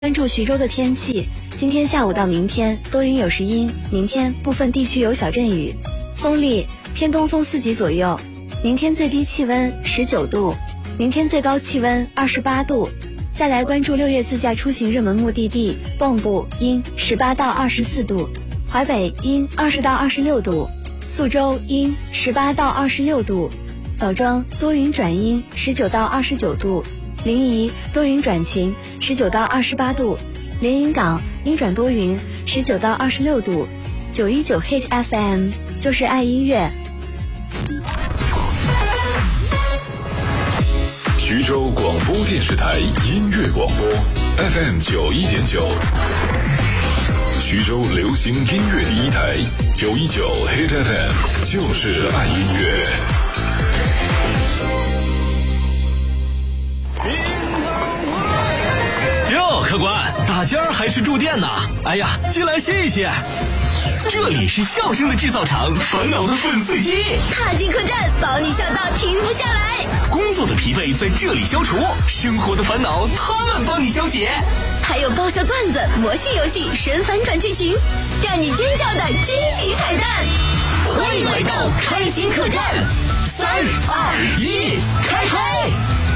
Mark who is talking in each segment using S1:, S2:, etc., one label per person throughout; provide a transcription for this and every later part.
S1: 关注徐州的天气，今天下午到明天多云有时阴，明天部分地区有小阵雨，风力偏东风4级左右。明天最低气温19度，明天最高气温28度。再来关注6月自驾出行热门目的地：蚌埠阴18到24度，淮北阴20到26度，宿州阴18到26度，枣庄多云转阴19到29度。临沂多云转晴，19到28度；连云港阴转多云，19到26度。919 Hit FM 就是爱音乐。
S2: 徐州广播电视台音乐广播 FM 91.9，徐州流行音乐第一台919 Hit FM 就是爱音乐。
S3: 客官，大家还是住店呢？哎呀，进来歇一歇。这里是笑声的制造厂，烦恼的粉碎机。
S4: 踏进客栈，保你笑到停不下来。
S3: 工作的疲惫在这里消除，生活的烦恼他们帮你消解。
S4: 还有爆笑段子、魔性游戏、神反转剧情，让你尖叫的惊喜彩蛋。欢迎来到开心客栈，3、2、1，开拍！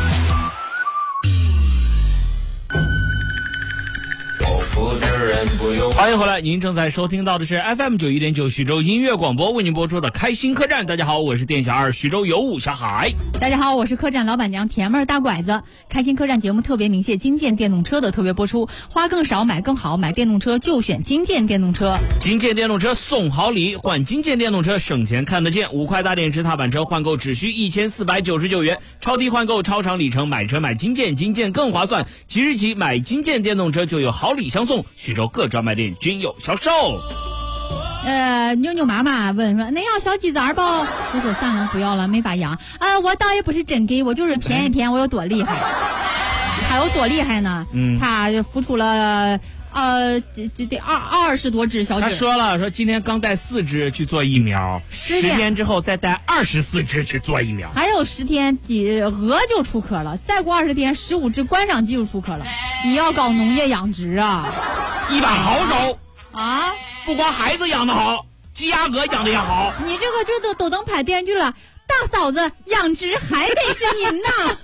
S5: 欢迎回来，您正在收听到的是 FM 91.9徐州音乐广播为您播出的开心客栈。大家好，我是店小二徐州有武小海。
S6: 大家好，我是客栈老板娘甜妹大拐子。开心客栈节目特别鸣谢金建电动车的特别播出，花更少买更好，买电动车就选金建电动车。
S5: 金建电动车送好礼，换金建电动车省钱看得见，5块大电池踏板车换购只需1499元，超低换购超长里程，买车买金建，金建更划算。即日起买金建电动车就有好礼相送，徐州各专卖店均有销售。
S6: 妞妞妈妈问说：“那要小鸡崽不？”我说：“算了，不要了，没法养。我倒也不是真给，我就是骗一骗，我有多厉害。他有多厉害呢？他孵出了这20多只小鸡。
S5: 他说今天刚带4只去做疫苗，10天之后再带24只去做疫苗，
S6: 还有10天鹅就出壳了，再过20天15只观赏鸡就出壳了。你要搞农业养殖啊？
S5: 一把好手
S6: 啊！
S5: 不光孩子养得好，鸡鸭鹅养得也好。
S6: 你这个就都能拍电视剧了，大嫂子养殖还得是您呐。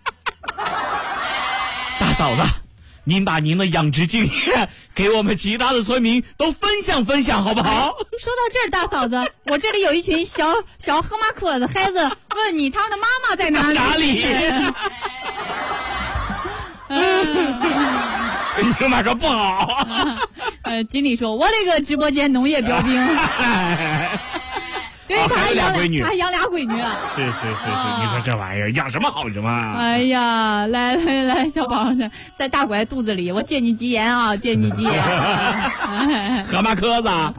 S5: 大嫂子，您把您的养殖经验给我们其他的村民都分享分享好不好？
S6: 说到这儿，大嫂子，我这里有一群小河马科的孩子问你，他们的妈妈在哪里？
S5: 哪里？你妈说不好。
S6: 经理说，我那个直播间农业标兵。对，他还养俩闺女啊。
S5: 是，你说这玩意儿养什么好什么？
S6: 哎呀，来，小宝在大拐肚子里，我借你吉言啊，借你吉言。
S5: 河马壳子啊。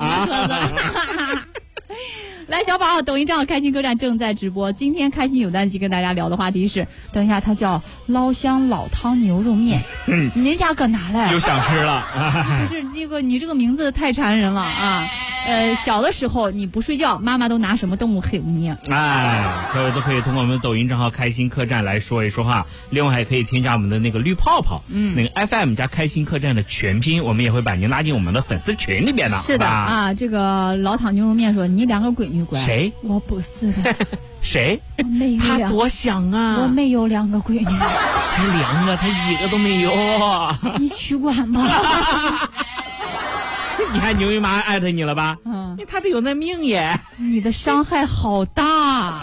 S6: 来，小宝，抖音账开心客栈正在直播。今天开心有单机跟大家聊的话题是，等一下，它叫捞香老汤牛肉面。您家搁哪来？
S5: 又想吃了。
S6: 不是这个，你这个名字太馋人了啊！小的时候你不睡觉，妈妈都拿什么动物黑你？
S5: 各位都可以通过我们的抖音账号开心客栈来说一说哈。另外还可以添加我们的那个绿泡泡，那个 FM 加开心客栈的全拼，我们也会把您拉进我们的粉丝群里边的。
S6: 是的啊，这个老汤牛肉面说你2个闺女乖。
S5: 谁？
S6: 我不是的。
S5: 谁？
S6: 我没有
S5: 他多想啊！
S6: 我没有2个闺女。
S5: 才2个，他1个都没有。
S6: 你去管吧。
S5: 你看牛姨妈艾特你了吧？他得有那命耶！
S6: 你的伤害好大。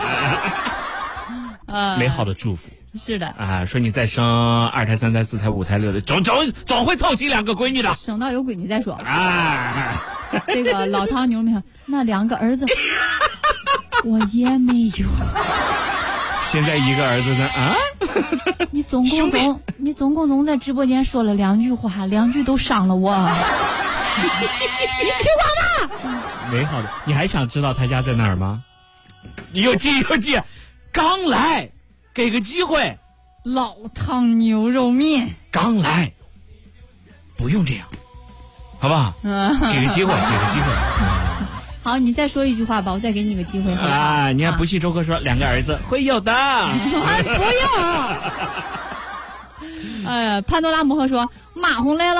S5: 美好的祝福。
S6: 是的
S5: 啊，说你再生2胎、3胎、4胎、5胎、6胎，总会凑齐2个闺女的。
S6: 省到有闺女再说。
S5: 这
S6: 个老汤牛肉面，那2个儿子我也没有。
S5: 现在1个儿子呢啊？
S6: 你总共在直播间说了2句话，2句都伤了我。你去管吧。
S5: 美好的，你还想知道他家在哪儿吗？有记，刚来，给个机会。
S6: 老汤牛肉面
S5: 刚来，不用这样，好不好？给个机会。
S6: 好，你再说一句话吧，我再给你个机会。
S5: 你看不信周哥说2个儿子会有的。
S6: 不用。 潘多拉魔盒说马红来了。